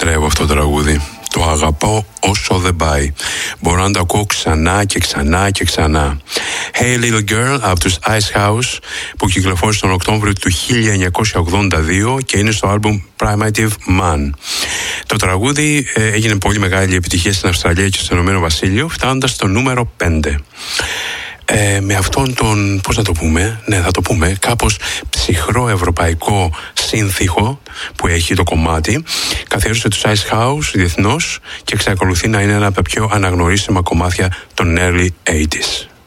λατρεύω αυτό το τραγούδι. Το αγαπώ όσο δεν πάει. Μπορώ να το ακούω ξανά και ξανά και ξανά. Hey Little Girl από τους Ice House, που κυκλοφόρησε τον Οκτώβριο του 1982 και είναι στο άλμπουμ Primitive Man. Το τραγούδι έγινε πολύ μεγάλη επιτυχία στην Αυστραλία και στο Ηνωμένο Βασίλειο, φτάνοντας στο νούμερο 5. Με αυτόν τον, πώς να το πούμε, ναι θα το πούμε, κάπως ψυχρό ευρωπαϊκό σύνθηκο που έχει το κομμάτι, καθιέρωσε τους Ice House διεθνώς και εξακολουθεί να είναι ένα από τα πιο αναγνωρίσιμα κομμάτια των early 80s.